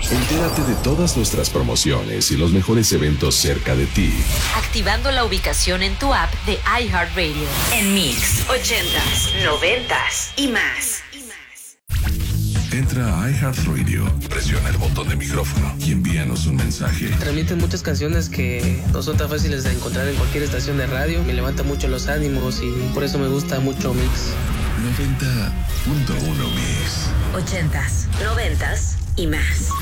Entérate de todas nuestras promociones y los mejores eventos cerca de ti. Activando la ubicación en tu app de iHeartRadio. En Mix, 80s, 90s y más. Entra a iHeartRadio, presiona el botón de micrófono y envíanos un mensaje. Transmiten muchas canciones que no son tan fáciles de encontrar en cualquier estación de radio. Me levanta mucho los ánimos y por eso me gusta mucho Mix. 90.1 Mix. 80s, 90s y más.